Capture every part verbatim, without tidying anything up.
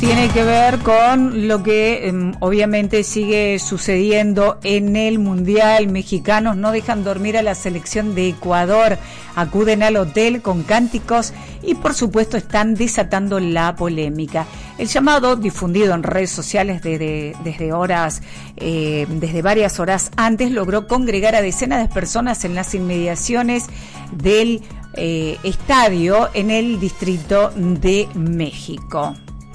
Tiene que ver con lo que eh, obviamente sigue sucediendo en el Mundial. Mexicanos no dejan dormir a la selección de Ecuador, acuden al hotel con cánticos y por supuesto están desatando la polémica. El llamado, difundido en redes sociales desde, desde horas, eh, desde varias horas antes, logró congregar a decenas de personas en las inmediaciones del eh, estadio en el Distrito de México.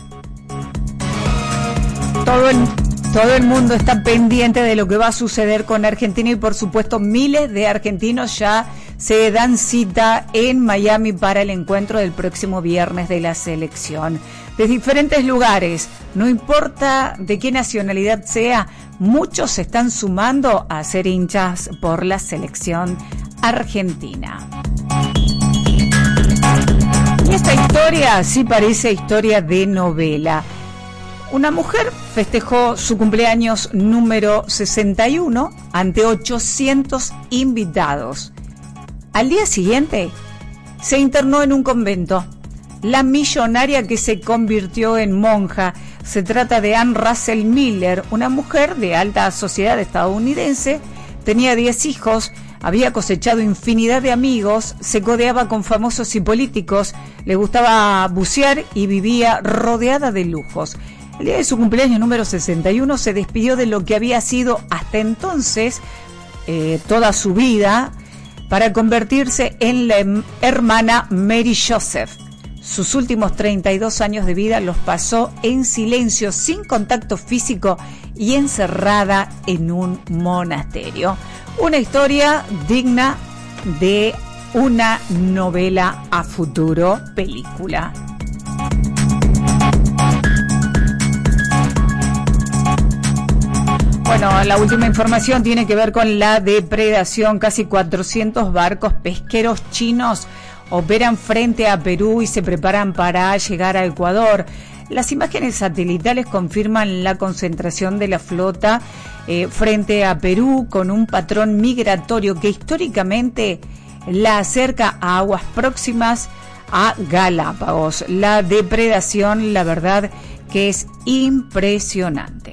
Todo el, todo el mundo está pendiente de lo que va a suceder con Argentina y por supuesto miles de argentinos ya se dan cita en Miami para el encuentro del próximo viernes de la selección. De diferentes lugares, no importa de qué nacionalidad sea, muchos se están sumando a ser hinchas por la selección argentina. Y esta historia sí parece historia de novela. Una mujer festejó su cumpleaños número sesenta y uno ante ochocientos invitados. Al día siguiente se internó en un convento. La millonaria que se convirtió en monja se trata de Ann Russell Miller, una mujer de alta sociedad estadounidense. Tenía diez hijos, había cosechado infinidad de amigos, se codeaba con famosos y políticos, le gustaba bucear y vivía rodeada de lujos. El día de su cumpleaños número sesenta y uno se despidió de lo que había sido hasta entonces eh, toda su vida para convertirse en la hermana Mary Joseph. Sus últimos treinta y dos años de vida los pasó en silencio, sin contacto físico y encerrada en un monasterio. Una historia digna de una novela a futuro, película. Bueno, la última información tiene que ver con la depredación. Casi cuatrocientos barcos pesqueros chinos operan frente a Perú y se preparan para llegar a Ecuador. Las imágenes satelitales confirman la concentración de la flota eh, frente a Perú con un patrón migratorio que históricamente la acerca a aguas próximas a Galápagos. La depredación, la verdad, que es impresionante.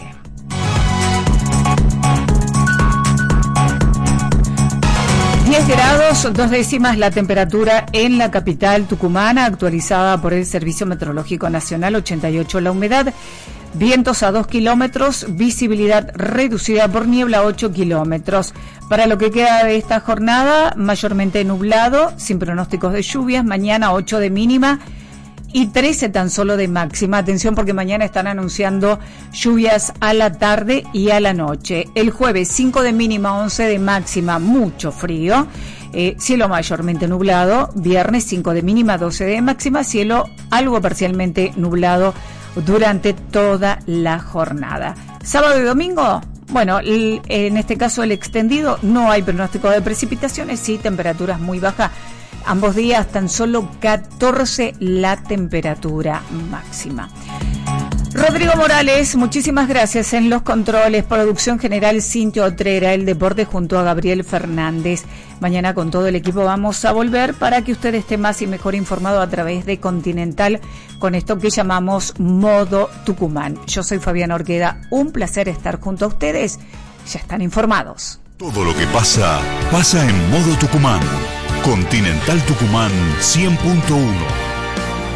diez grados, dos décimas la temperatura en la capital tucumana, actualizada por el Servicio Meteorológico Nacional, ochenta y ocho la humedad, vientos a dos kilómetros, visibilidad reducida por niebla a ocho kilómetros. Para lo que queda de esta jornada, mayormente nublado, sin pronósticos de lluvias, mañana ocho de mínima y trece tan solo de máxima. Atención porque mañana están anunciando lluvias a la tarde y a la noche. El jueves cinco de mínima, once de máxima, mucho frío. Eh, cielo mayormente nublado. Viernes cinco de mínima, doce de máxima. Cielo algo parcialmente nublado durante toda la jornada. Sábado y domingo, bueno, el, en este caso el extendido, no hay pronóstico de precipitaciones, sí temperaturas muy bajas. Ambos días tan solo catorce la temperatura máxima. Rodrigo Morales, muchísimas gracias en los controles. Producción general Cintia Otrera, el deporte junto a Gabriel Fernández. Mañana con todo el equipo vamos a volver para que usted esté más y mejor informado a través de Continental con esto que llamamos Modo Tucumán. Yo soy Fabiana Orqueda, un placer estar junto a ustedes. Ya están informados. Todo lo que pasa, pasa en Modo Tucumán. Continental Tucumán cien punto uno.